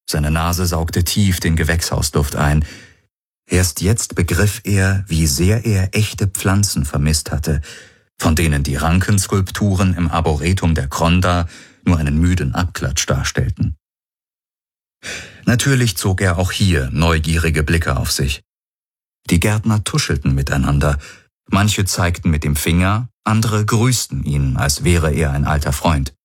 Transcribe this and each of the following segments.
Seine Nase saugte tief den Gewächshausduft ein. Erst jetzt begriff er, wie sehr er echte Pflanzen vermisst hatte, von denen die Rankenskulpturen im Arboretum der Kronda nur einen müden Abklatsch darstellten. Natürlich zog er auch hier neugierige Blicke auf sich. Die Gärtner tuschelten miteinander, manche zeigten mit dem Finger, andere grüßten ihn, als wäre er ein alter Freund.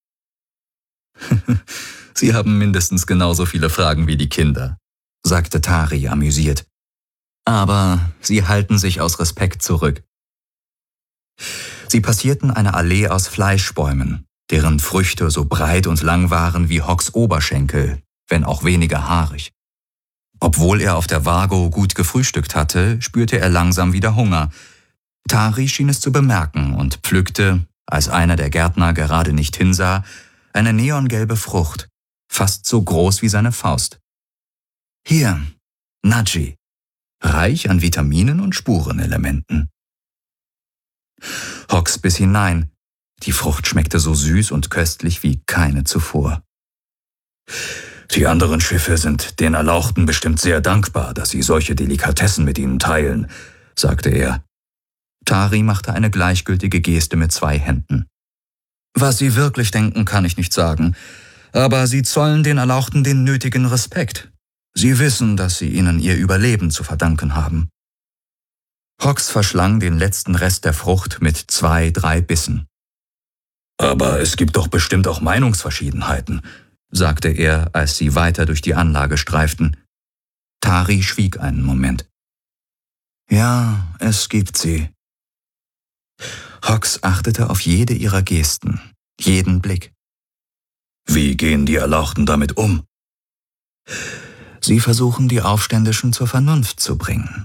»Sie haben mindestens genauso viele Fragen wie die Kinder«, sagte Tari amüsiert. »Aber sie halten sich aus Respekt zurück.« Sie passierten eine Allee aus Fleischbäumen, deren Früchte so breit und lang waren wie Hocks Oberschenkel, wenn auch weniger haarig. Obwohl er auf der Vago gut gefrühstückt hatte, spürte er langsam wieder Hunger. Tari schien es zu bemerken und pflückte, als einer der Gärtner gerade nicht hinsah, eine neongelbe Frucht, fast so groß wie seine Faust. »Hier, Naji, reich an Vitaminen und Spurenelementen.« Hocks biss hinein. Die Frucht schmeckte so süß und köstlich wie keine zuvor. »Die anderen Schiffe sind den Erlauchten bestimmt sehr dankbar, dass sie solche Delikatessen mit ihnen teilen«, sagte er. Tari machte eine gleichgültige Geste mit 2 Händen. »Was sie wirklich denken, kann ich nicht sagen, aber sie zollen den Erlauchten den nötigen Respekt. Sie wissen, dass sie ihnen ihr Überleben zu verdanken haben.« Hocks verschlang den letzten Rest der Frucht mit 2, 3 Bissen. »Aber es gibt doch bestimmt auch Meinungsverschiedenheiten«, sagte er, als sie weiter durch die Anlage streiften. Tari schwieg einen Moment. »Ja, es gibt sie.« Hocks achtete auf jede ihrer Gesten, jeden Blick. »Wie gehen die Erlauchten damit um?« »Sie versuchen, die Aufständischen zur Vernunft zu bringen.«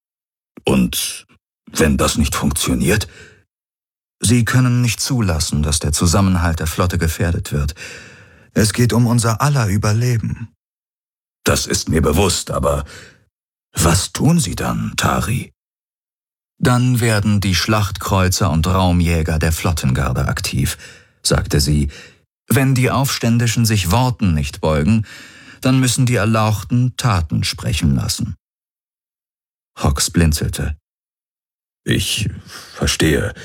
»Und wenn das nicht funktioniert?« »Sie können nicht zulassen, dass der Zusammenhalt der Flotte gefährdet wird. Es geht um unser aller Überleben.« »Das ist mir bewusst, aber was tun Sie dann, Tari?« »Dann werden die Schlachtkreuzer und Raumjäger der Flottengarde aktiv«, sagte sie. »Wenn die Aufständischen sich Worten nicht beugen, dann müssen die Erlauchten Taten sprechen lassen.« Hocks blinzelte. »Ich verstehe.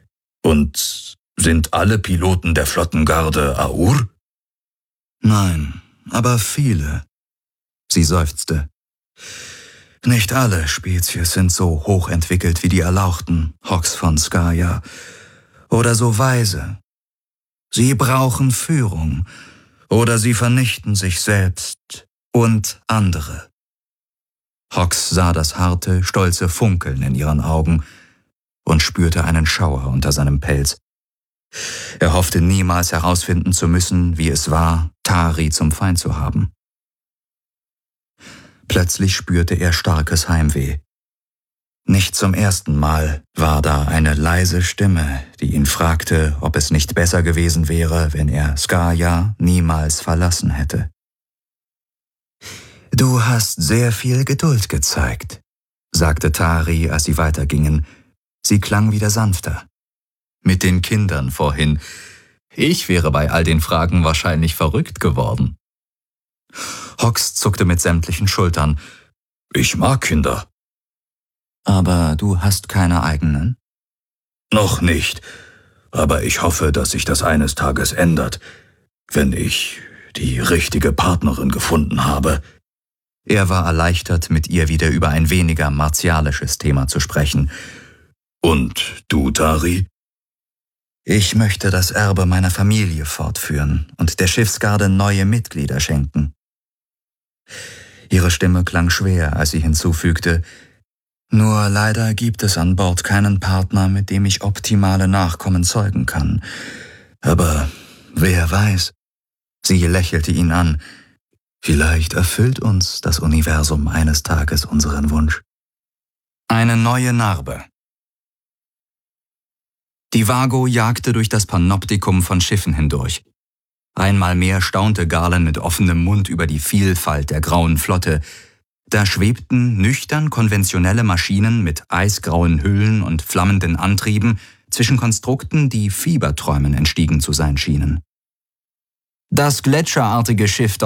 Und sind alle Piloten der Flottengarde Aur?« »Nein, aber viele.« Sie seufzte. »Nicht alle Spezies sind so hochentwickelt wie die Erlauchten, Hocks von Skaya, oder so weise. Sie brauchen Führung, oder sie vernichten sich selbst und andere.« Hocks sah das harte, stolze Funkeln in ihren Augen und spürte einen Schauer unter seinem Pelz. Er hoffte niemals herausfinden zu müssen, wie es war, Tari zum Feind zu haben. Plötzlich spürte er starkes Heimweh. Nicht zum ersten Mal war da eine leise Stimme, die ihn fragte, ob es nicht besser gewesen wäre, wenn er Skaya niemals verlassen hätte. »Du hast sehr viel Geduld gezeigt«, sagte Tari, als sie weitergingen. Sie klang wieder sanfter. »Mit den Kindern vorhin. Ich wäre bei all den Fragen wahrscheinlich verrückt geworden.« Hocks zuckte mit sämtlichen Schultern. »Ich mag Kinder.« »Aber du hast keine eigenen?« »Noch nicht. Aber ich hoffe, dass sich das eines Tages ändert, wenn ich die richtige Partnerin gefunden habe.« Er war erleichtert, mit ihr wieder über ein weniger martialisches Thema zu sprechen. »Und du, Tari?« »Ich möchte das Erbe meiner Familie fortführen und der Schiffsgarde neue Mitglieder schenken.« Ihre Stimme klang schwer, als sie hinzufügte, »Nur leider gibt es an Bord keinen Partner, mit dem ich optimale Nachkommen zeugen kann. Aber wer weiß?« Sie lächelte ihn an. »Vielleicht erfüllt uns das Universum eines Tages unseren Wunsch.« Eine neue Narbe. Die Vago jagte durch das Panoptikum von Schiffen hindurch. Einmal mehr staunte Galen mit offenem Mund über die Vielfalt der grauen Flotte. Da schwebten nüchtern konventionelle Maschinen mit eisgrauen Hüllen und flammenden Antrieben zwischen Konstrukten, die Fieberträumen entstiegen zu sein schienen. Das gletscherartige Schiff